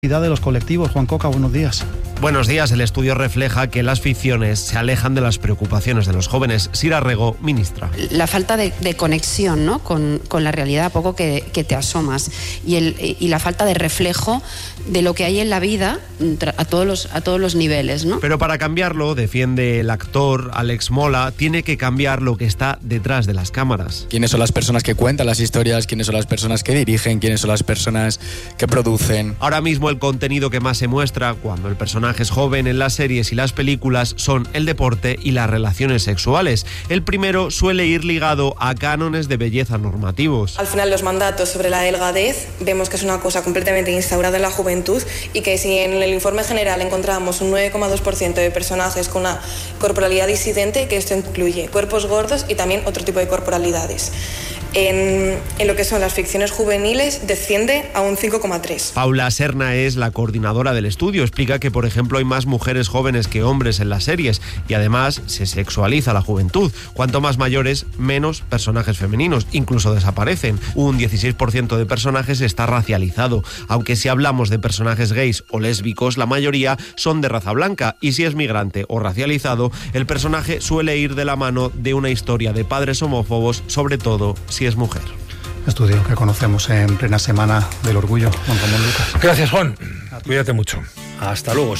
De los colectivos. Juan Coca, buenos días. Buenos días. El estudio refleja que las ficciones se alejan de las preocupaciones de los jóvenes. Sira Rego, ministra. La falta de conexión, ¿no?, con la realidad a poco que te asomas y la falta de reflejo de lo que hay en la vida a todos los niveles, ¿no? Pero para cambiarlo, defiende el actor Alex Mola, tiene que cambiar lo que está detrás de las cámaras. ¿Quiénes son las personas que cuentan las historias? ¿Quiénes son las personas que dirigen? ¿Quiénes son las personas que producen? Ahora mismo el contenido que más se muestra cuando el personaje es joven en las series y las películas son el deporte y las relaciones sexuales. El primero suele ir ligado a cánones de belleza normativos. Al final los mandatos sobre la delgadez vemos que es una cosa completamente instaurada en la juventud y que si en el informe general encontramos un 9,2% de personajes con una corporalidad disidente, que esto incluye cuerpos gordos y también otro tipo de corporalidades. En lo que son las ficciones juveniles desciende a un 5,3%. Paula Serna es la coordinadora del estudio. Explica que, por ejemplo, hay más mujeres jóvenes que hombres en las series y además se sexualiza la juventud. Cuanto más mayores, menos personajes femeninos, incluso desaparecen. Un 16% de personajes está racializado, aunque si hablamos de personajes gays o lésbicos, la mayoría son de raza blanca, y si es migrante o racializado, el personaje suele ir de la mano de una historia de padres homófobos, sobre todo si es mujer. Estudio que conocemos en plena semana del orgullo. Juan Ramón Lucas. Gracias, Juan. Cuídate mucho. Hasta luego.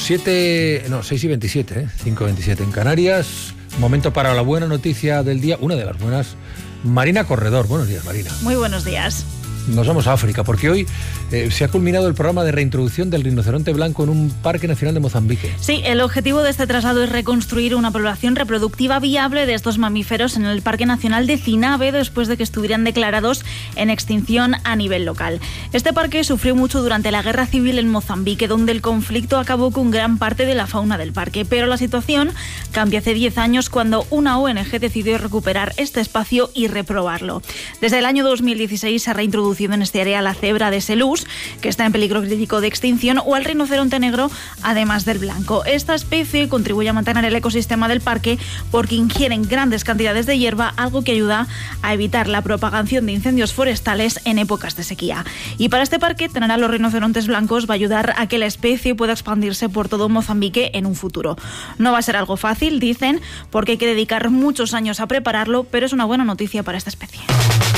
6:27, 5:27 en Canarias. Momento para la buena noticia del día. Una de las buenas. Marina Corredor. Buenos días, Marina. Muy buenos días. Nos vamos a África, porque hoy se ha culminado el programa de reintroducción del rinoceronte blanco en un parque nacional de Mozambique. Sí, el objetivo de este traslado es reconstruir una población reproductiva viable de estos mamíferos en el Parque Nacional de Cinabe, después de que estuvieran declarados en extinción a nivel local. Este parque sufrió mucho durante la guerra civil en Mozambique, donde el conflicto acabó con gran parte de la fauna del parque. Pero la situación cambia hace 10 años, cuando una ONG decidió recuperar este espacio y reprobarlo. Desde el año 2016 se ha reintroducido en este área la cebra de Selous, que está en peligro crítico de extinción, o el rinoceronte negro, además del blanco. Esta especie contribuye a mantener el ecosistema del parque porque ingieren grandes cantidades de hierba, algo que ayuda a evitar la propagación de incendios forestales en épocas de sequía. Y para este parque, tener a los rinocerontes blancos va a ayudar a que la especie pueda expandirse por todo Mozambique en un futuro. No va a ser algo fácil, dicen, porque hay que dedicar muchos años a prepararlo, pero es una buena noticia para esta especie.